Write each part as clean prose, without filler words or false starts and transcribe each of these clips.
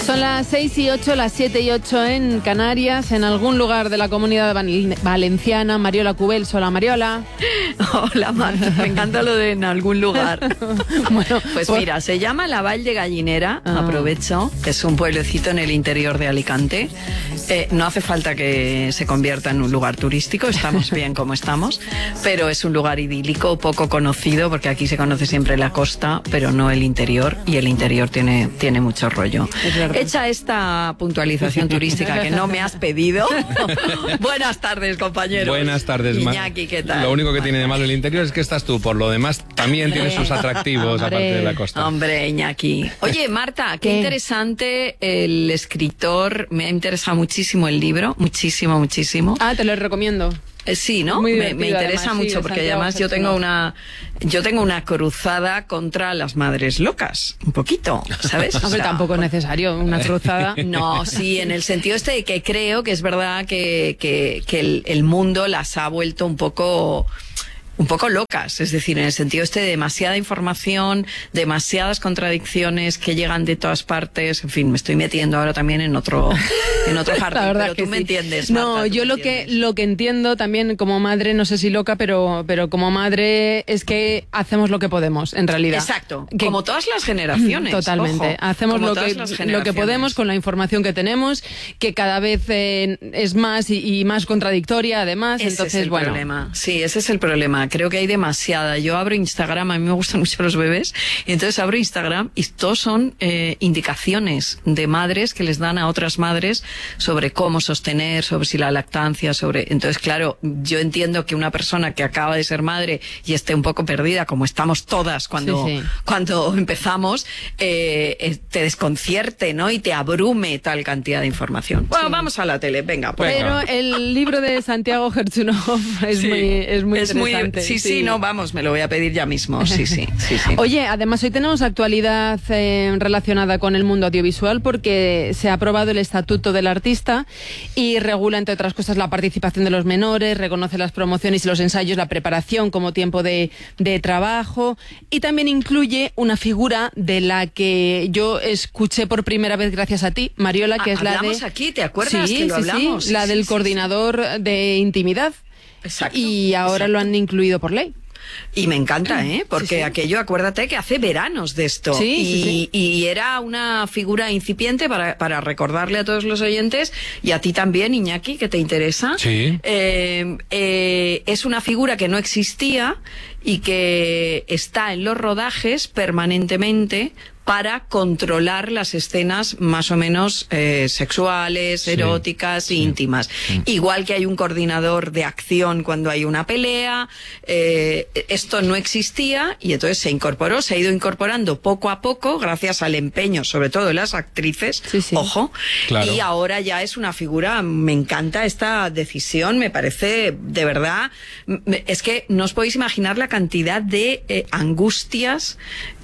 Son las 6:08, las 7:08 en Canarias, en algún lugar de la Comunidad Valenciana. Mariola Cubels, hola Mariola. Hola Marta, me encanta lo de en algún lugar. Bueno, pues mira, se llama La Vall de Gallinera, aprovecho, es un pueblecito en el interior de Alicante. No hace falta que se convierta en un lugar turístico, estamos bien como estamos, pero es un lugar idílico, poco conocido, porque aquí se conoce siempre la costa, pero no el interior, y el interior tiene mucho rollo. Hecha esta puntualización turística que no me has pedido. Buenas tardes, compañeros. Buenas tardes, Iñaki, ¿qué tal? Lo único que tiene de malo el interior es que estás tú. Por lo demás, también tiene sus atractivos, aparte de la costa. Hombre, Iñaki. Oye, Marta, qué interesante el escritor. Me ha interesado muchísimo el libro. Muchísimo, muchísimo. Ah, te lo recomiendo. Sí, ¿no? Me interesa mucho, sí, porque además yo tengo una cruzada contra las madres locas, un poquito, ¿sabes? Hombre, tampoco es necesario una cruzada. No, sí, en el sentido de que creo que es verdad que el mundo las ha vuelto un poco locas, es decir, en el sentido de demasiada información, demasiadas contradicciones que llegan de todas partes, en fin, me estoy metiendo ahora también en otro jardín, pero tú me entiendes, Marta. No, yo lo que entiendo también como madre, no sé si loca, pero como madre es que hacemos lo que podemos, en realidad. Exacto, como todas las generaciones. Totalmente, ojo, hacemos lo que podemos con la información que tenemos, que cada vez es más y más contradictoria, además, ese entonces, es el problema. Sí, ese es el problema. Creo que hay demasiada. Yo abro Instagram, a mí me gustan mucho los bebés, y entonces abro Instagram y todos son indicaciones de madres que les dan a otras madres sobre cómo sostener, sobre si la lactancia, entonces, claro, yo entiendo que una persona que acaba de ser madre y esté un poco perdida, como estamos todas cuando empezamos, te desconcierte, ¿no? Y te abrume tal cantidad de información. Bueno, vamos a la tele, venga. Pero el libro de Santiago Gerchunov es muy interesante. Sí, no, vamos, me lo voy a pedir ya mismo. Sí. Oye, además hoy tenemos actualidad relacionada con el mundo audiovisual, porque se ha aprobado el Estatuto del Artista y regula, entre otras cosas, la participación de los menores, reconoce las promociones y los ensayos, la preparación como tiempo de trabajo, y también incluye una figura de la que yo escuché por primera vez gracias a ti, Mariola, que es la de... aquí, ¿te acuerdas que lo hablamos? Sí, la del coordinador de intimidad. Exacto. Y ahora lo han incluido por ley. Y me encanta, porque aquello, acuérdate que hace veranos de esto. Y era una figura incipiente para recordarle a todos los oyentes, y a ti también, Iñaki, que te interesa. Sí. Es una figura que no existía y que está en los rodajes permanentemente para controlar las escenas más o menos sexuales, eróticas, íntimas. Igual que hay un coordinador de acción cuando hay una pelea, esto no existía, y entonces se ha ido incorporando poco a poco, gracias al empeño, sobre todo de las actrices, ojo, claro. Y ahora ya es una figura. Me encanta esta decisión, me parece, de verdad, es que no os podéis imaginar la cantidad de angustias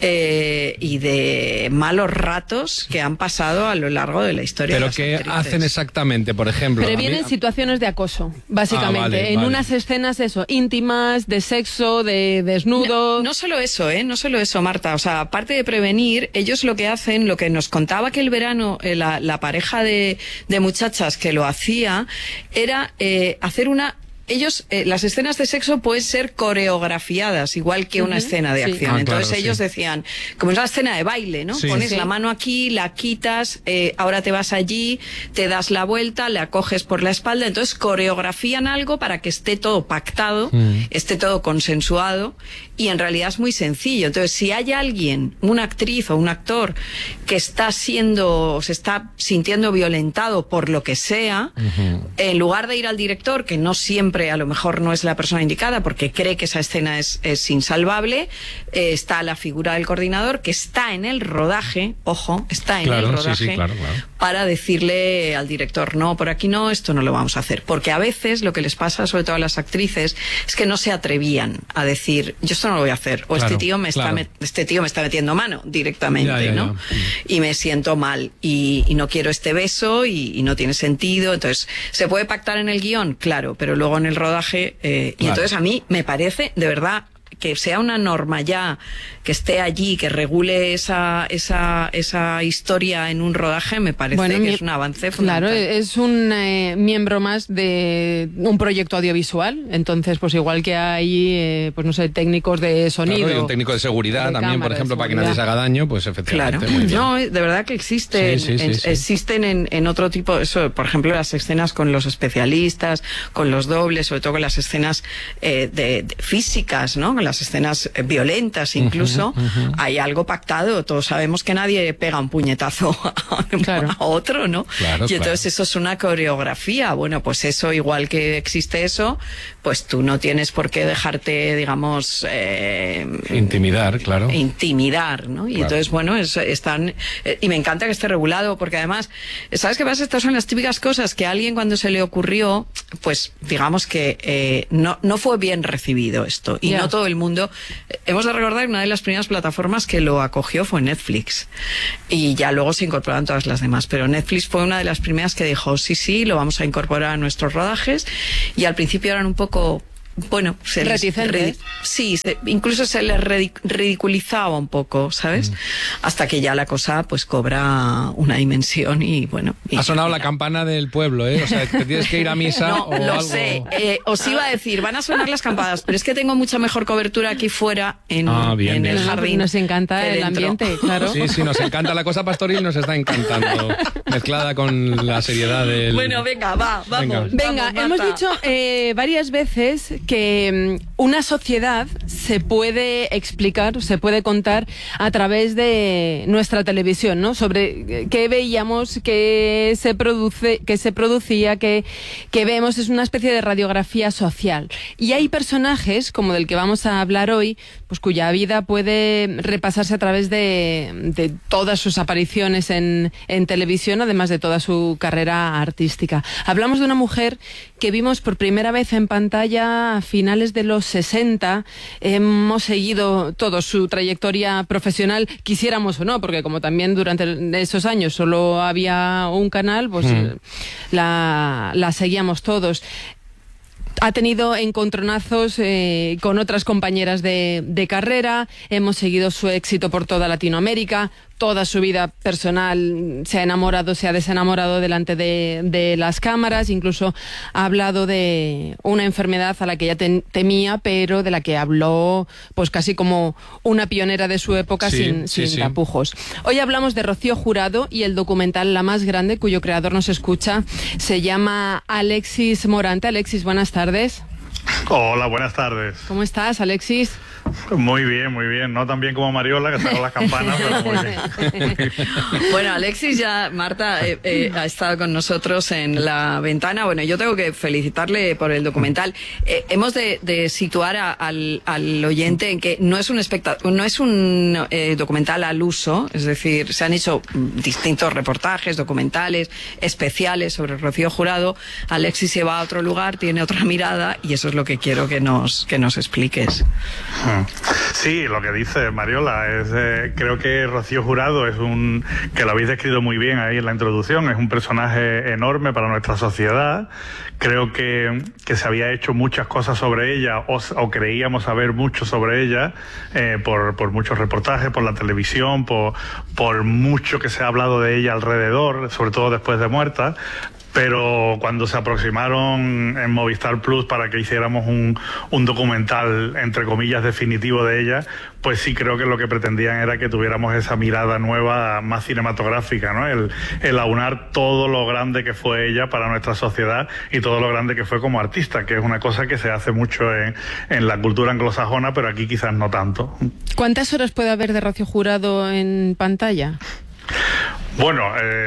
y de malos ratos que han pasado a lo largo de la historia. ¿Pero de las qué actrices hacen exactamente, por ejemplo? Previenen situaciones de acoso, básicamente. En unas escenas, íntimas, de sexo, de desnudo. No solo eso, no solo eso, Marta. O sea, aparte de prevenir, ellos lo que hacen, lo que nos contaba que el verano, la pareja de muchachas que lo hacía, era hacer las escenas de sexo pueden ser coreografiadas, igual que una escena de acción. Entonces ellos decían, como es la escena de baile, ¿no? Pones la mano aquí, la quitas, ahora te vas allí, te das la vuelta, la coges por la espalda. Entonces coreografían algo para que esté todo pactado, esté todo consensuado, y en realidad es muy sencillo. Entonces, si hay alguien, una actriz o un actor, que se está sintiendo violentado por lo que sea, en lugar de ir al director, que no siempre a lo mejor no es la persona indicada porque cree que esa escena es insalvable, está la figura del coordinador que está en el rodaje, para decirle al director, no, por aquí no, esto no lo vamos a hacer. Porque a veces lo que les pasa, sobre todo a las actrices, es que no se atrevían a decir, yo esto no lo voy a hacer, o este tío me está metiendo mano directamente, ¿no? Y me siento mal, y no quiero este beso, y no tiene sentido. Entonces, ¿se puede pactar en el guión? Claro, pero luego en el rodaje, y entonces a mí me parece, de verdad, que sea una norma ya, que esté allí, que regule esa historia en un rodaje, me parece que es un avance fundamental. Claro, es un miembro más de un proyecto audiovisual, entonces pues igual que hay, pues no sé, técnicos de sonido. Claro, y un técnico de seguridad también, por ejemplo, para que nadie se haga daño, pues efectivamente. Claro, no, de verdad que existen, existen en otro tipo, eso, por ejemplo, las escenas con los especialistas, con los dobles, sobre todo con las escenas de físicas, ¿no? Con las escenas violentas incluso, hay algo pactado, todos sabemos que nadie pega un puñetazo a otro, ¿no? Claro, y entonces eso es una coreografía. Bueno, pues eso, igual que existe eso, pues tú no tienes por qué dejarte, digamos... intimidar, claro. Intimidar, ¿no? Y entonces, bueno, están... y me encanta que esté regulado, porque además, ¿sabes qué pasa? Estas son las típicas cosas que a alguien cuando se le ocurrió, pues digamos que no fue bien recibido esto. Y no todo el mundo... hemos de recordar que una de las primeras plataformas que lo acogió fue Netflix. Y ya luego se incorporaron todas las demás. Pero Netflix fue una de las primeras que dijo, sí, lo vamos a incorporar a nuestros rodajes. Y al principio eran un poco... bueno, reticentes. Incluso se les ridiculizaba un poco, ¿sabes? Hasta que ya la cosa pues cobra una dimensión y bueno. Ha sonado la campana del pueblo, ¿eh? O sea, te tienes que ir a misa no, o lo algo. sé. Os iba a decir, van a sonar las campanas, pero es que tengo mucha mejor cobertura aquí fuera en el jardín. Nos encanta el ambiente, claro. Sí, nos encanta la cosa pastoril, nos está encantando. Mezclada con la seriedad del... Bueno, venga, vamos. Venga, hemos dicho varias veces que una sociedad se puede explicar, se puede contar a través de nuestra televisión, ¿no? Sobre qué veíamos, qué se producía, qué vemos, es una especie de radiografía social. Y hay personajes, como del que vamos a hablar hoy, pues cuya vida puede repasarse a través de todas sus apariciones en televisión, además de toda su carrera artística. Hablamos de una mujer que vimos por primera vez en pantalla a finales de los 60. Hemos seguido toda su trayectoria profesional, quisiéramos o no, porque como también durante esos años solo había un canal, pues la seguíamos todos. Ha tenido encontronazos con otras compañeras de carrera, hemos seguido su éxito por toda Latinoamérica, toda su vida personal se ha enamorado, se ha desenamorado delante de las cámaras, incluso ha hablado de una enfermedad a la que ella temía, pero de la que habló pues casi como una pionera de su época, sin tapujos. Hoy hablamos de Rocío Jurado y el documental La Más Grande, cuyo creador nos escucha, se llama Alexis Morante. Alexis, buenas tardes. Hola, buenas tardes. ¿Cómo estás, Alexis? Muy bien. No tan bien como Mariola, que sacó las campanas, pero muy bien. Bueno, Alexis, ya Marta ha estado con nosotros en La Ventana. Bueno, yo tengo que felicitarle por el documental. Hemos de situar al oyente en que no es un documental al uso, es decir, se han hecho distintos reportajes, documentales, especiales sobre Rocío Jurado. Alexis se va a otro lugar, tiene otra mirada y eso es lo que quiero que nos expliques. Sí, lo que dice Mariola es, creo que Rocío Jurado que lo habéis descrito muy bien ahí en la introducción, es un personaje enorme para nuestra sociedad. Creo que se había hecho muchas cosas sobre ella o creíamos saber mucho sobre ella por muchos reportajes, por la televisión, por mucho que se ha hablado de ella alrededor, sobre todo después de muerta. Pero cuando se aproximaron en Movistar Plus para que hiciéramos un documental, entre comillas, definitivo de ella, pues sí creo que lo que pretendían era que tuviéramos esa mirada nueva, más cinematográfica, ¿no? El aunar todo lo grande que fue ella para nuestra sociedad y todo lo grande que fue como artista, que es una cosa que se hace mucho en la cultura anglosajona, pero aquí quizás no tanto. ¿Cuántas horas puede haber de Rocío Jurado en pantalla? Bueno,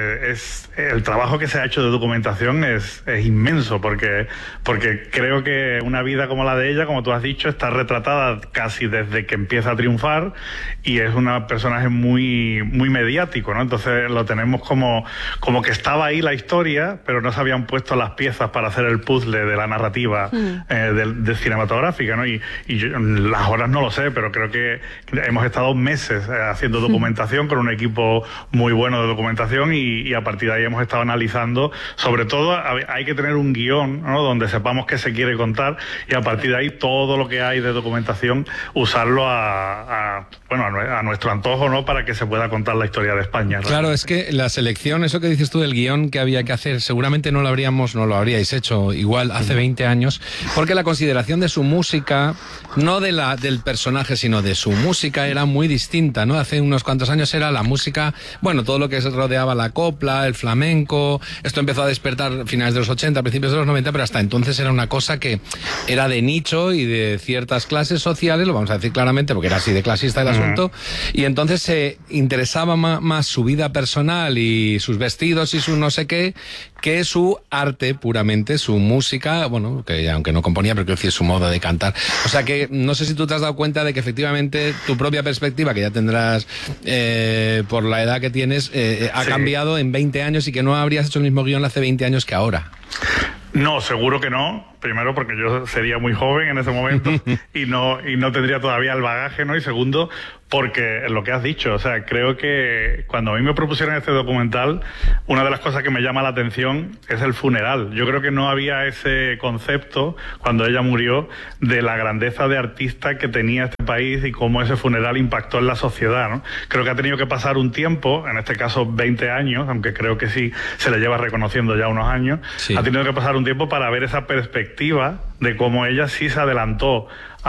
el trabajo que se ha hecho de documentación es inmenso, porque creo que una vida como la de ella, como tú has dicho, está retratada casi desde que empieza a triunfar y es un personaje muy mediático, ¿no? Entonces lo tenemos como que estaba ahí la historia, pero no se habían puesto las piezas para hacer el puzzle de la narrativa de cinematográfica, ¿no? Y yo, las horas no lo sé, pero creo que hemos estado meses haciendo documentación con un equipo muy bueno de documentación documentación y a partir de ahí hemos estado analizando. Sobre todo hay que tener un guión, ¿no?, donde sepamos qué se quiere contar y a partir de ahí todo lo que hay de documentación usarlo a nuestro antojo, ¿no?, para que se pueda contar la historia de España, ¿no? Claro, es que la selección, eso que dices tú del guión que había que hacer, seguramente no lo habríais hecho igual hace 20 años, porque la consideración de su música, no del personaje, sino de su música, era muy distinta, ¿no? Hace unos cuantos años era la música, bueno, todo lo que se rodeaba la copla, el flamenco, esto empezó a despertar a finales de los 80, principios de los 90, pero hasta entonces era una cosa que era de nicho y de ciertas clases sociales, lo vamos a decir claramente, porque era así de clasista el asunto, y entonces se interesaba más su vida personal y sus vestidos y su no sé qué, que su arte puramente, su música, bueno, que aunque no componía, pero quiero decir su modo de cantar. O sea que no sé si tú te has dado cuenta de que efectivamente tu propia perspectiva, que ya tendrás por la edad que tienes, ha cambiado en 20 años y que no habrías hecho el mismo guión hace 20 años que ahora. No, seguro que no. Primero porque yo sería muy joven en ese momento y no tendría todavía el bagaje, ¿no? Y segundo, porque lo que has dicho, o sea, creo que cuando a mí me propusieron este documental, una de las cosas que me llama la atención es el funeral. Yo creo que no había ese concepto cuando ella murió de la grandeza de artista que tenía este país y cómo ese funeral impactó en la sociedad, ¿no? Creo que ha tenido que pasar un tiempo, en este caso 20 años, aunque creo que sí se le lleva reconociendo ya unos años, sí. Ha tenido que pasar un tiempo para ver esa perspectiva de cómo ella sí se adelantó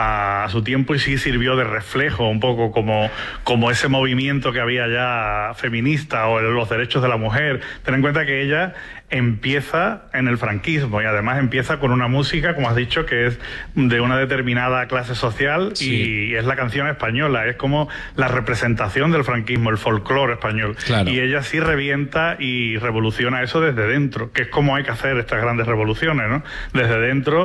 a su tiempo y sí sirvió de reflejo un poco como ese movimiento que había ya feminista o los derechos de la mujer. Ten en cuenta que ella empieza en el franquismo y además empieza con una música, como has dicho, que es de una determinada clase social, sí. Y es la canción española, es como la representación del franquismo, el folclore español. Claro. Y ella sí revienta y revoluciona eso desde dentro, que es como hay que hacer estas grandes revoluciones, ¿no? Desde dentro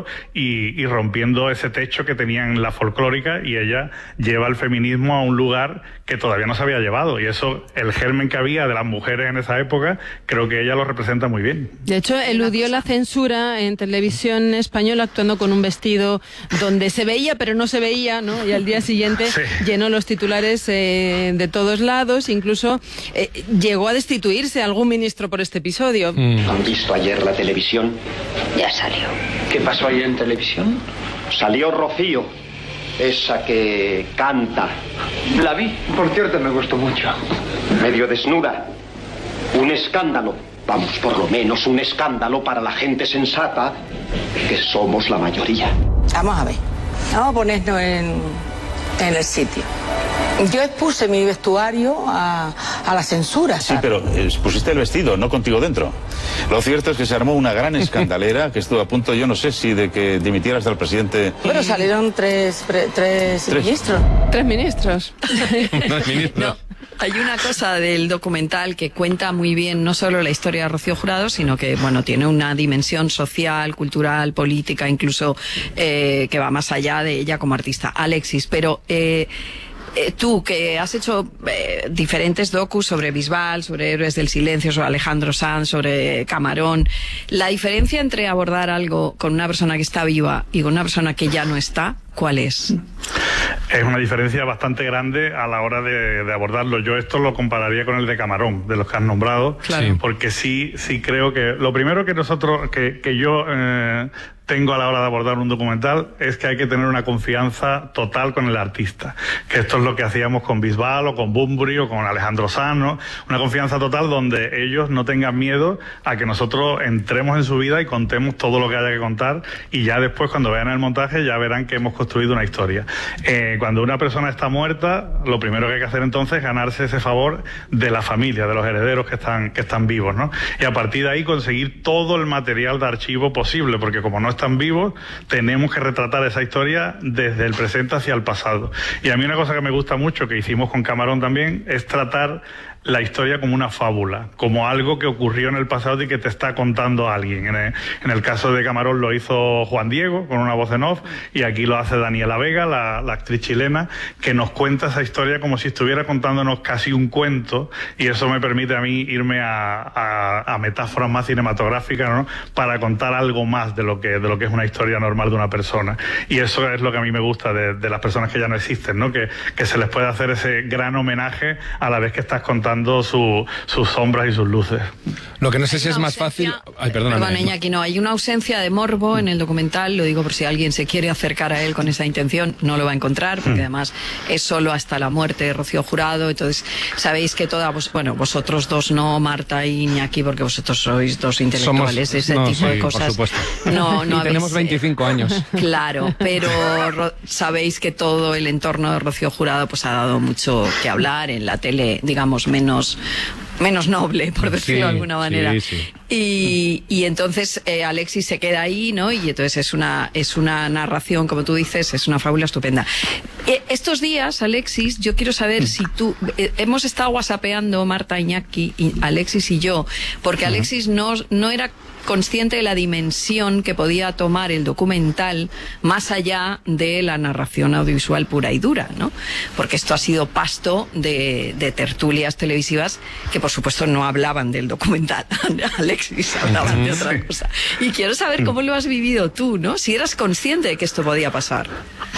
y rompiendo ese techo que tenían la folclórica, y ella lleva el feminismo a un lugar que todavía no se había llevado, y eso, el germen que había de las mujeres en esa época, creo que ella lo representa muy bien. De hecho, eludió la censura en televisión española actuando con un vestido donde se veía pero no se veía, ¿no? Y al día siguiente llenó los titulares de todos lados, incluso llegó a destituirse algún ministro por este episodio. ¿Han visto ayer la televisión? Ya salió. ¿Qué pasó ayer en televisión? Salió Rocío, esa que canta. La vi, por cierto, me gustó mucho. Medio desnuda. Un escándalo. Vamos, por lo menos un escándalo para la gente sensata, que somos la mayoría. Vamos a ver, vamos a ponernos en el sitio. Yo expuse mi vestuario a la censura, ¿sabes? Sí, pero expusiste el vestido, no contigo dentro. Lo cierto es que se armó una gran escandalera que estuvo a punto, yo no sé si de que dimitieras del presidente. Pero salieron tres ministros. ¿Tres ministros? No. Hay una cosa del documental que cuenta muy bien no solo la historia de Rocío Jurado, sino que, bueno, tiene una dimensión social, cultural, política, incluso que va más allá de ella como artista. Alexis, pero tú, que has hecho diferentes docus sobre Bisbal, sobre Héroes del Silencio, sobre Alejandro Sanz, sobre Camarón, la diferencia entre abordar algo con una persona que está viva y con una persona que ya no está, ¿cuál es? Es una diferencia bastante grande a la hora de abordarlo. Yo esto lo compararía con el de Camarón, de los que has nombrado, claro. Porque sí creo que lo primero que nosotros, que yo tengo a la hora de abordar un documental es que hay que tener una confianza total con el artista, que esto es lo que hacíamos con Bisbal o con Bunbury o con Alejandro Sanz, ¿no? Una confianza total donde ellos no tengan miedo a que nosotros entremos en su vida y contemos todo lo que haya que contar, y ya después, cuando vean el montaje, ya verán que hemos construido una historia. Cuando una persona está muerta, lo primero que hay que hacer entonces es ganarse ese favor de la familia, de los herederos que están vivos, ¿no? Y a partir de ahí conseguir todo el material de archivo posible, porque como no están vivos, tenemos que retratar esa historia desde el presente hacia el pasado. Y a mí una cosa que me gusta mucho, que hicimos con Camarón también, es tratar la historia como una fábula, como algo que ocurrió en el pasado y que te está contando alguien. En el caso de Camarón lo hizo Juan Diego con una voz en off, y aquí lo hace Daniela Vega, la actriz chilena, que nos cuenta esa historia como si estuviera contándonos casi un cuento, y eso me permite a mí irme a metáforas más cinematográficas, ¿no? Para contar algo más de lo que es una historia normal de una persona. Y eso es lo que a mí me gusta de las personas que ya no existen, ¿no? Que se les puede hacer ese gran homenaje a la vez que estás contando utilizando sus sombras y sus luces. Lo que no sé si es más fácil... Ay, perdóname. Iñaki, no, hay una ausencia de morbo en el documental, lo digo por si alguien se quiere acercar a él con esa intención, no lo va a encontrar, porque además es solo hasta la muerte de Rocío Jurado. Entonces sabéis que vosotros dos no, Marta y Iñaki, porque vosotros sois dos intelectuales, de cosas. Por supuesto. No y tenemos 25 años. Claro, pero sabéis que todo el entorno de Rocío Jurado pues ha dado mucho que hablar en la tele, digamos, menos noble, por decirlo de alguna manera. Sí. Y entonces Alexis se queda ahí, ¿no? Y entonces es una narración, como tú dices, es una fábula estupenda. Estos días, Alexis, yo quiero saber si tú... hemos estado whatsappeando, Marta, Iñaki, Alexis y yo, porque Alexis no era consciente de la dimensión que podía tomar el documental más allá de la narración audiovisual pura y dura, ¿no? Porque esto ha sido pasto de tertulias televisivas que por supuesto no hablaban del documental. Alexis, hablaban de otra cosa. Y quiero saber cómo lo has vivido tú, ¿no? Si eras consciente de que esto podía pasar.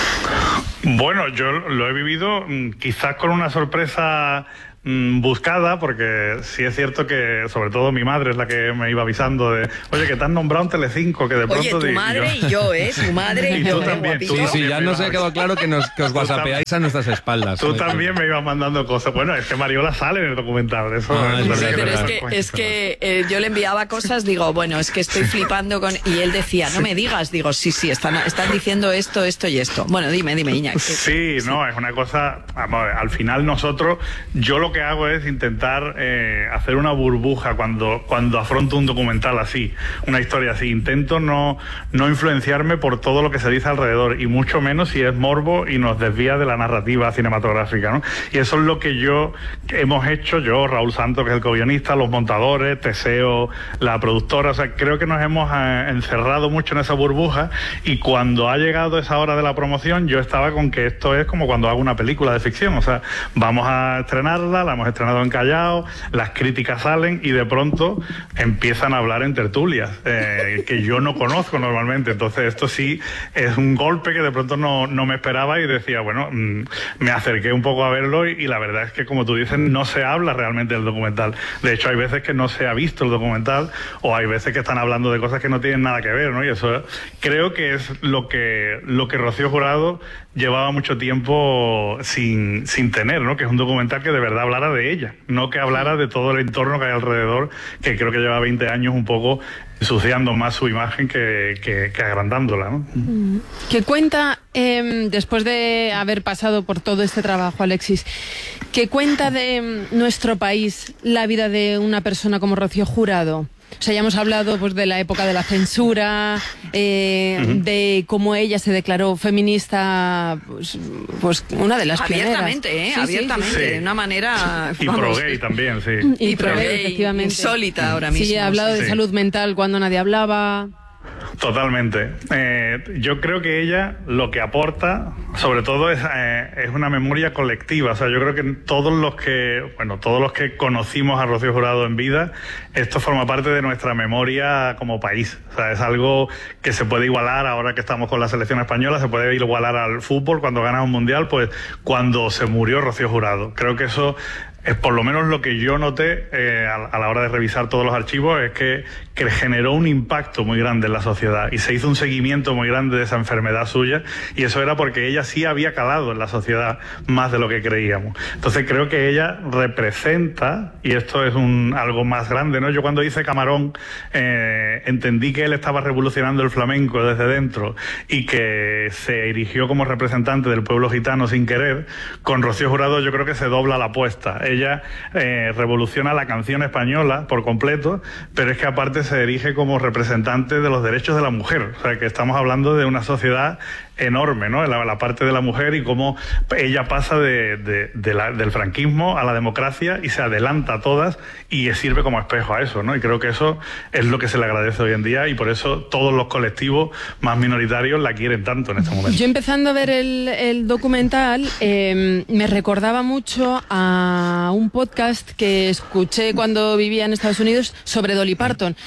Bueno, yo lo he vivido quizás con una sorpresa buscada, porque sí es cierto que sobre todo mi madre es la que me iba avisando de, oye, que te han nombrado en Telecinco, que de pronto... Oye, tu madre y yo, tu madre y yo. Tú también, Sí, ya nos ha quedado claro que os whatsappeáis a nuestras espaldas. Tú también me ibas mandando cosas. Bueno, es que Mariola sale en el documental. Eso es que yo le enviaba cosas, digo, bueno, es que estoy flipando con... Y él decía, no me digas. Digo, sí, están diciendo esto y esto. Bueno, dime, Iñaki. Sí, no, es una cosa... Vamos, al final nosotros, yo lo que hago es intentar hacer una burbuja cuando afronto un documental así, una historia así. Intento no influenciarme por todo lo que se dice alrededor, y mucho menos si es morbo y nos desvía de la narrativa cinematográfica, ¿no? Y eso es lo que hemos hecho, yo, Raúl Santos, que es el co-guionista, los montadores, Teseo, la productora. O sea, creo que nos hemos encerrado mucho en esa burbuja, y cuando ha llegado esa hora de la promoción, yo estaba con que esto es como cuando hago una película de ficción. O sea, vamos a estrenarla, la hemos estrenado en Callao, las críticas salen y de pronto empiezan a hablar en tertulias que yo no conozco normalmente. Entonces esto sí es un golpe que de pronto no me esperaba, y decía, bueno, me acerqué un poco a verlo, y la verdad es que, como tú dices, no se habla realmente del documental. De hecho, hay veces que no se ha visto el documental, o hay veces que están hablando de cosas que no tienen nada que ver, ¿no? Y eso creo que es lo que Rocío Jurado llevaba mucho tiempo sin tener, ¿no? Que es un documental que de verdad hablara de ella, no que hablara de todo el entorno que hay alrededor, que creo que lleva 20 años un poco ensuciando más su imagen que agrandándola, ¿no? ¿Qué cuenta, después de haber pasado por todo este trabajo, Alexis, qué cuenta de nuestro país la vida de una persona como Rocío Jurado? O sea, ya hemos hablado pues de la época de la censura, de cómo ella se declaró feminista, pues una de las pioneras. Abiertamente, de una manera... Y pro-gay también, sí. Y pro-gay, efectivamente. Insólita ahora mismo. Sí, ha hablado de salud mental cuando nadie hablaba. Totalmente. Yo creo que ella lo que aporta, sobre todo, es una memoria colectiva. O sea, yo creo que todos los que conocimos a Rocío Jurado en vida, esto forma parte de nuestra memoria como país. O sea, es algo que se puede igualar ahora que estamos con la selección española, se puede igualar al fútbol cuando ganas un mundial, pues cuando se murió Rocío Jurado. Creo que eso es por lo menos lo que yo noté a la hora de revisar todos los archivos, es que generó un impacto muy grande en la sociedad, y se hizo un seguimiento muy grande de esa enfermedad suya, y eso era porque ella sí había calado en la sociedad más de lo que creíamos. Entonces creo que ella representa, y esto es algo más grande, ¿no? Yo cuando hice Camarón entendí que él estaba revolucionando el flamenco desde dentro, y que se erigió como representante del pueblo gitano sin querer. Con Rocío Jurado yo creo que se dobla la apuesta. Ella revoluciona la canción española por completo, pero es que aparte se erige como representante de los derechos de la mujer. O sea, que estamos hablando de una sociedad enorme, ¿no? La parte de la mujer, y cómo ella pasa del franquismo a la democracia y se adelanta a todas, y sirve como espejo a eso, ¿no? Y creo que eso es lo que se le agradece hoy en día, y por eso todos los colectivos más minoritarios la quieren tanto en este momento. Yo, empezando a ver el documental, me recordaba mucho a un podcast que escuché cuando vivía en Estados Unidos sobre Dolly Parton,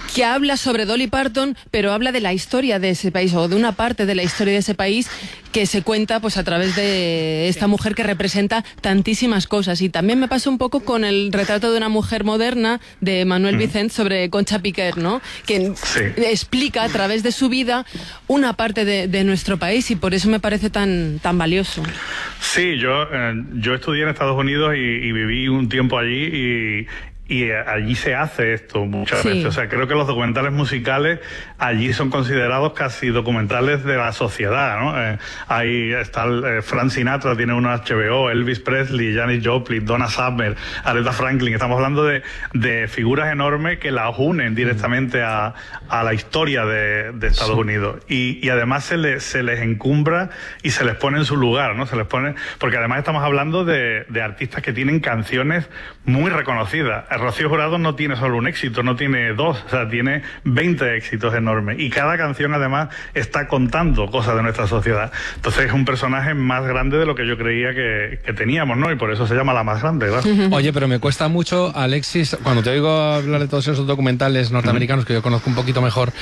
que habla sobre Dolly Parton, pero habla de la historia de ese país, o de una parte de la historia de ese país que se cuenta pues a través de esta mujer que representa tantísimas cosas. Y también me pasa un poco con el retrato de una mujer moderna de Manuel Vicent sobre Concha Piquer, ¿no? Que explica a través de su vida una parte de nuestro país, y por eso me parece tan valioso. Sí, yo estudié en Estados Unidos y viví un tiempo allí, y allí se hace esto muchas veces. O sea, creo que los documentales musicales allí son considerados casi documentales de la sociedad, ¿no? Ahí está Frank Sinatra, tiene uno HBO, Elvis Presley, Janis Joplin, Donna Summer, Aretha Franklin. Estamos hablando de figuras enormes que las unen directamente a la historia de Estados Unidos. Y además se les encumbra y se les pone en su lugar, ¿no? Se les pone, porque además estamos hablando de artistas que tienen canciones muy reconocidas. Rocío Jurado no tiene solo un éxito, no tiene dos, o sea, tiene 20 éxitos enormes, y cada canción además está contando cosas de nuestra sociedad. Entonces es un personaje más grande de lo que yo creía que teníamos, ¿no? Y por eso se llama La Más Grande, claro. Oye, pero me cuesta mucho, Alexis, cuando te oigo hablar de todos esos documentales norteamericanos que yo conozco un poquito mejor,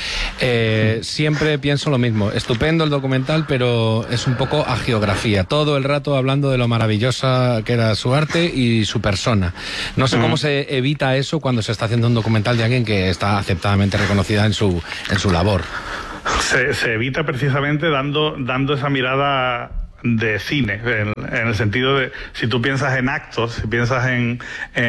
siempre pienso lo mismo. Estupendo el documental, pero es un poco agiografía, todo el rato hablando de lo maravillosa que era su arte y su persona. No sé cómo se evita eso cuando se está haciendo un documental de alguien que está aceptadamente reconocida en su labor. Se evita precisamente dando esa mirada de cine, en el sentido de, si tú piensas en actos, si piensas en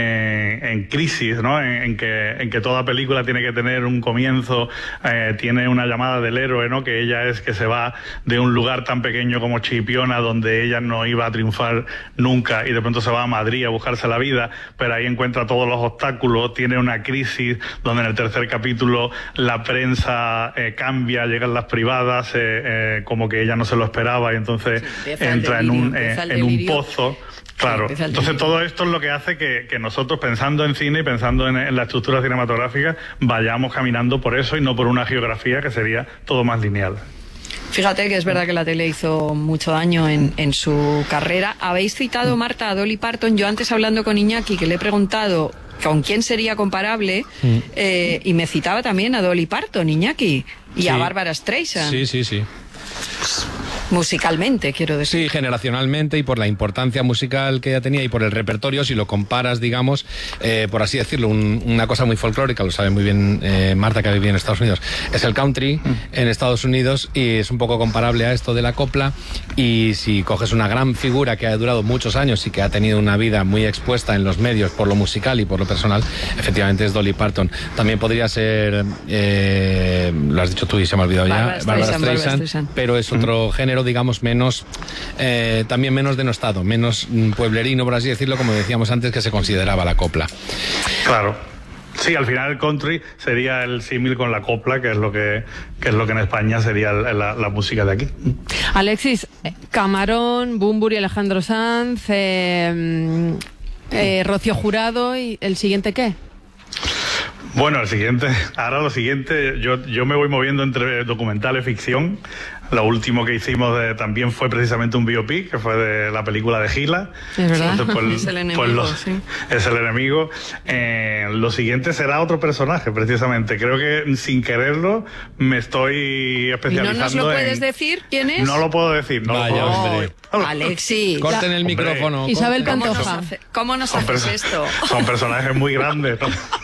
crisis, ¿no? En que toda película tiene que tener un comienzo, tiene una llamada del héroe, ¿no? Que ella es que se va de un lugar tan pequeño como Chipiona, donde ella no iba a triunfar nunca, y de pronto se va a Madrid a buscarse la vida, pero ahí encuentra todos los obstáculos, tiene una crisis donde en el tercer capítulo la prensa cambia, llegan las privadas, como que ella no se lo esperaba, y entonces entra en un pozo. Claro, entonces todo esto es lo que hace que nosotros, pensando en cine y pensando en la estructura cinematográfica, vayamos caminando por eso y no por una geografía que sería todo más lineal. Fíjate que es verdad que la tele hizo mucho daño en su carrera. Habéis citado, Marta, a Dolly Parton. Yo antes, hablando con Iñaki, que le he preguntado con quién sería comparable, y me citaba también a Dolly Parton, Iñaki, y a Bárbara Streisand. Sí. Musicalmente, quiero decir. Sí, generacionalmente, y por la importancia musical que ella tenía y por el repertorio, si lo comparas, digamos, por así decirlo, una cosa muy folclórica, lo sabe muy bien Marta, que ha vivido en Estados Unidos, es el country en Estados Unidos, y es un poco comparable a esto de la copla. Y si coges una gran figura que ha durado muchos años y que ha tenido una vida muy expuesta en los medios por lo musical y por lo personal, efectivamente es Dolly Parton. También podría ser, lo has dicho tú y se me ha olvidado Bárbara Streisand, pero es otro género, digamos, menos, también menos denostado, menos pueblerino, por así decirlo, como decíamos antes, que se consideraba la copla. Claro. Sí, al final el country sería el símil con la copla, que es lo que en España sería la música de aquí. Alexis, Camarón, Bunbury, Alejandro Sanz, Rocío Jurado, ¿y el siguiente qué? Bueno, ahora lo siguiente, yo me voy moviendo entre documentales, ficción. Lo último que hicimos también fue precisamente un biopic, que fue de la película de Gila. Es verdad. Entonces, es el enemigo, es el enemigo. Lo siguiente será otro personaje, precisamente. Creo que sin quererlo me estoy especializando. ¿Y no nos lo puedes decir quién es? No lo puedo decir. Vaya, hombre. Alexis. Corten el micrófono. Isabel Pantoja. ¿Cómo nos haces esto? Son personajes muy grandes.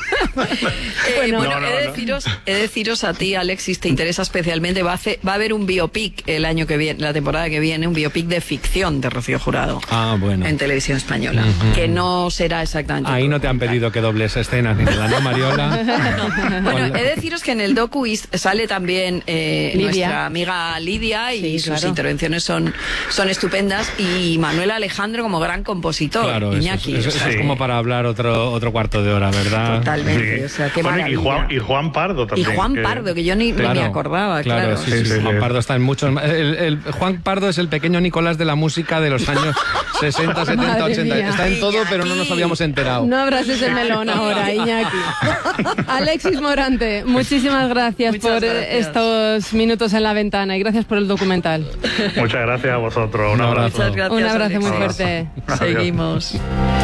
He de deciros a ti, Alexis, te interesa especialmente, va a haber un biopic el año que viene, la temporada que viene, un biopic de ficción de Rocío Jurado. Bueno. En Televisión Española. Que no será exactamente. Ahí no te han pedido que dobles escenas, ni de la no Mariola. No. Bueno, he de deciros que en el docu sale también nuestra amiga Lidia, y sus intervenciones son estupendas, y Manuel Alejandro como gran compositor. Claro, Iñaki. Eso es como para hablar otro cuarto de hora, ¿verdad? Totalmente. O sea, qué maravilla. Y Juan Pardo también. Y Juan Pardo, que yo ni me acordaba, claro. Sí. Juan Pardo está en muchos. Juan Pardo es el pequeño Nicolás de la música de los años 60, 70, 80. Está en todo, pero no nos habíamos enterado. No abras ese melón ahora, Iñaki. Alexis Morante, muchísimas gracias por estos minutos en la ventana, y gracias por el documental. Muchas gracias a vosotros. Un abrazo. Muchas gracias, un abrazo Alexis. muy fuerte. Seguimos.